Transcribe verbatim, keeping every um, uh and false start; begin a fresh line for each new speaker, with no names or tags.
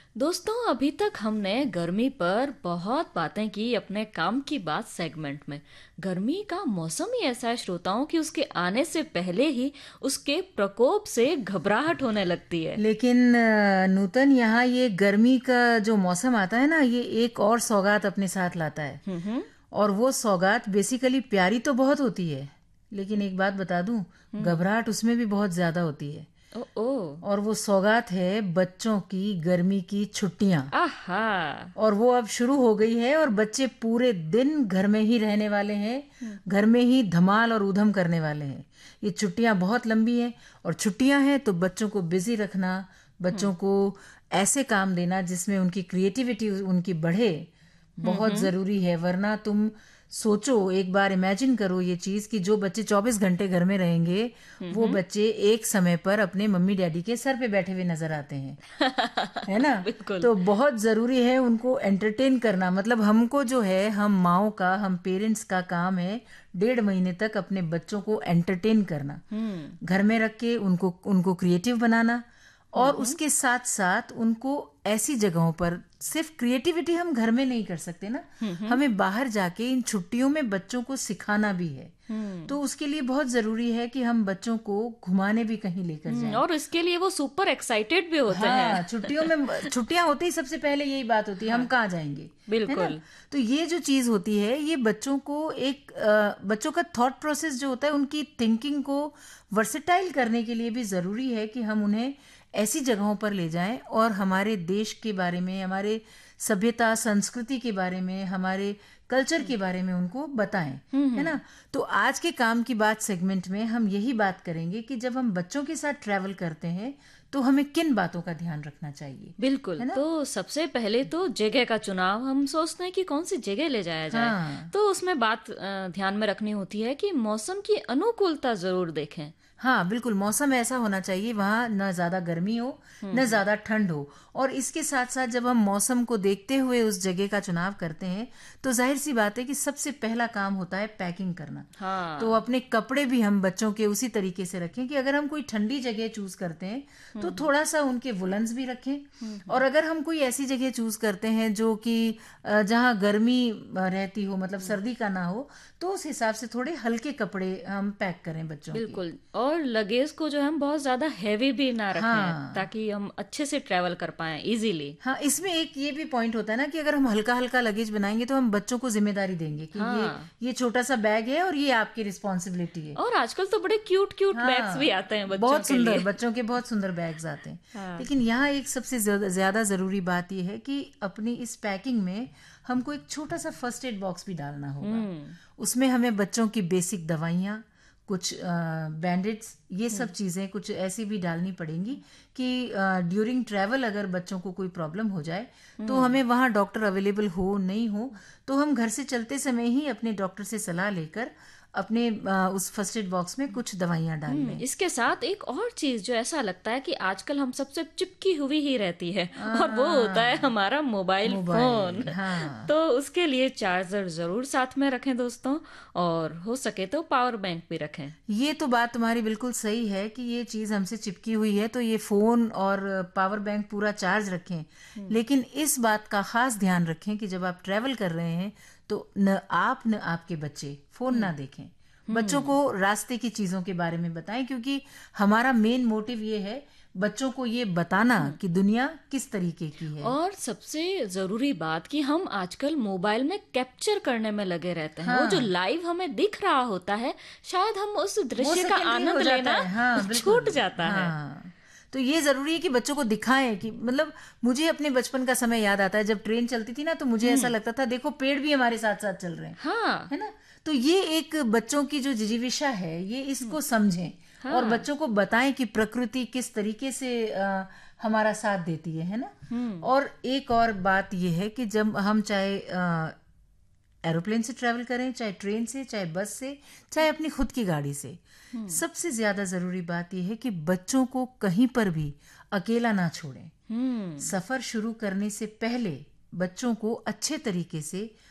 दोस्तों, अभी तक हमने गर्मी पर बहुत बातें की अपने काम की बात सेगमेंट में। गर्मी का मौसम ही ऐसा है श्रोताओं कि उसके आने से पहले ही उसके प्रकोप से घबराहट होने लगती है।
लेकिन अ, नूतन, यहाँ ये गर्मी का जो मौसम आता है ना, ये एक और सौगात अपने साथ लाता है।
हम्म।
और वो सौगात बेसिकली प्यारी तो बहुत होती है, लेकिन एक बात बता दूं,
हम्म।
घबराहट उसमें भी बहुत ज्यादा होती है।
ओ ओ।
और वो सौगात है बच्चों की गर्मी की छुट्टियां।
आहा।
और वो अब शुरू हो गई है और बच्चे पूरे दिन घर में ही रहने वाले हैं, घर में ही धमाल और ऊधम करने वाले हैं। ये छुट्टियां बहुत लंबी हैं, और छुट्टियां हैं तो बच्चों को बिजी रखना, बच्चों को ऐसे काम देना जिसमें उनकी क्रिएटिविटी उनकी बढ़े, बहुत ज़रूरी है। वरना तुम सोचो, एक बार इमेजिन करो ये चीज़ कि जो बच्चे चौबीस घंटे घर में रहेंगे, वो बच्चे एक समय पर अपने मम्मी डैडी के सर पे बैठे हुए नजर आते हैं, है ना।
बिल्कुल।
तो बहुत ज़रूरी है उनको एंटरटेन करना। मतलब हमको जो है, हम माओ का, हम पेरेंट्स का काम है डेढ़ महीने तक अपने बच्चों को एंटरटेन करना,
हम्म।
घर में रख के उनको उनको क्रिएटिव बनाना। और उसके साथ साथ उनको ऐसी जगहों पर, सिर्फ क्रिएटिविटी हम घर में नहीं कर सकते ना, हमें बाहर जाके इन छुट्टियों में बच्चों को सिखाना भी है। तो उसके लिए बहुत जरूरी है कि हम बच्चों को घुमाने भी कहीं लेकर
हम्म,
जाएं।
और इसके लिए वो सुपर एक्साइटेड भी होते
हाँ,
हैं।
छुट्टियों में, छुट्टियां होते ही सबसे पहले यही बात होती है, हम कहाँ जाएंगे, है ना।
बिल्कुल।
तो ये जो चीज होती है, ये बच्चों को एक अ, बच्चों का थॉट प्रोसेस जो होता है, उनकी थिंकिंग को वर्सेटाइल करने के लिए भी जरूरी है कि हम उन्हें ऐसी जगहों पर ले जाएं और हमारे देश के बारे में, हमारे सभ्यता संस्कृति के बारे में, हमारे कल्चर के बारे में उनको बताएं, है ना। तो आज के काम की बात सेगमेंट में हम यही बात करेंगे कि जब हम बच्चों के साथ ट्रैवल करते हैं तो हमें किन बातों का ध्यान रखना चाहिए,
बिल्कुल।
है ना।
तो सबसे पहले तो जगह का चुनाव, हम सोचते हैं कि कौन सी जगह ले जाया जाए।
हाँ
तो उसमें बात अ, ध्यान में रखनी होती है कि मौसम की अनुकूलता जरूर देखें।
हाँ, बिल्कुल। मौसम ऐसा होना चाहिए वहाँ न ज़्यादा गर्मी हो, न ज़्यादा ठंड हो। और इसके साथ साथ जब हम मौसम को देखते हुए उस जगह का चुनाव करते हैं, तो जाहिर सी बात है कि सबसे पहला काम होता है पैकिंग करना। तो
हाँ।
अपने कपड़े भी हम बच्चों के उसी तरीके से रखें कि अगर हम कोई ठंडी जगह चूज करते हैं तो थोड़ा सा उनके वुलन्स भी रखें। और अगर हम कोई ऐसी जगह चूज करते हैं जो कि अ, जहाँ गर्मी अ, रहती हो, मतलब सर्दी का ना हो, तो उस हिसाब से थोड़े हल्के कपड़े हम पैक करें बच्चों के।
बिल्कुल। और लगेज को जो है हम बहुत ज्यादा हैवी भी ना रखें,
हाँ
ताकि हम अच्छे से ट्रेवल कर पाएं इजीली।
हाँ, इसमें एक ये भी पॉइंट होता है ना कि अगर हम हल्का हल्का लगेज बनाएंगे तो हम बच्चों को जिम्मेदारी देंगे कि ये
हाँ।
ये छोटा सा बैग है और ये आपकी रिस्पॉन्सिबिलिटी है।
और आजकल तो बड़े क्यूट क्यूट बैग्स भी
हाँ,
आते हैं बच्चों
बहुत
के
सुंदर,
लिए।
बच्चों के बहुत सुंदर बैग्स आते हैं।
हाँ।
लेकिन यहाँ एक सबसे ज्यादा ज्यादा जरूरी बात यह है कि अपनी इस पैकिंग में हमको एक छोटा सा फर्स्ट एड बॉक्स भी डालना होगा। उसमें हमें बच्चों की बेसिक दवाइयाँ, कुछ बैंडेड्स, ये सब चीज़ें कुछ ऐसी भी डालनी पड़ेंगी कि ड्यूरिंग ट्रैवल अगर बच्चों को कोई प्रॉब्लम हो जाए तो हमें वहाँ डॉक्टर अवेलेबल हो नहीं हो, तो हम घर से चलते समय ही अपने डॉक्टर से सलाह लेकर अपने अ, उस फर्स्ट एड बॉक्स में कुछ दवाइयाँ डाल
हम्म,
लें।
इसके साथ एक और चीज जो ऐसा लगता है कि आजकल हम सबसे चिपकी हुई ही रहती है, और वो होता है
हाँ,
हमारा मोबाइल फोन।
मोबाइल, हाँ।
तो उसके लिए चार्जर जरूर साथ में रखें दोस्तों, और हो सके तो पावर बैंक भी रखें।
ये तो बात तुम्हारी बिल्कुल सही है कि ये चीज हमसे चिपकी हुई है, तो ये फोन और पावर बैंक पूरा चार्ज रखें। लेकिन इस बात का खास ध्यान रखें कि जब आप ट्रैवल कर रहे हैं तो न आप न आपके बच्चे फोन ना देखें। बच्चों को रास्ते की चीजों के बारे में बताएं, क्योंकि हमारा मेन मोटिव ये है बच्चों को ये बताना कि दुनिया किस तरीके की है।
और सबसे जरूरी बात कि हम आजकल मोबाइल में कैप्चर करने में लगे रहते हैं।
हाँ,
वो जो लाइव हमें दिख रहा होता है, शायद हम उस
वो
दृश्य का
सेकेंडरी हो
आनंद
जाता
लेना
है। हाँ,
छूट
बिल्कुल।
जाता है।
हाँ, तो ये जरूरी है कि बच्चों को दिखाएं कि, मतलब मुझे अपने बचपन का समय याद आता है, जब ट्रेन चलती थी ना, तो मुझे ऐसा लगता था देखो पेड़ भी हमारे साथ साथ चल रहे हैं,
हाँ।
है ना। तो ये एक बच्चों की जो जिजीविषा है, ये इसको समझें।
हाँ।
और बच्चों को बताएं कि प्रकृति किस तरीके से अ, हमारा साथ देती है है ना। और एक और बात ये है कि जब हम चाहे एरोप्लेन से ट्रैवल करें, चाहे ट्रेन से, चाहे बस से, चाहे अपनी खुद की गाड़ी से, सबसे ज्यादा जरूरी बात यह है कि बच्चों को कहीं पर भी अकेला ना छोड़ें।
हम्म।
सफर शुरू करने से पहले बच्चों को अच्छे तरीके से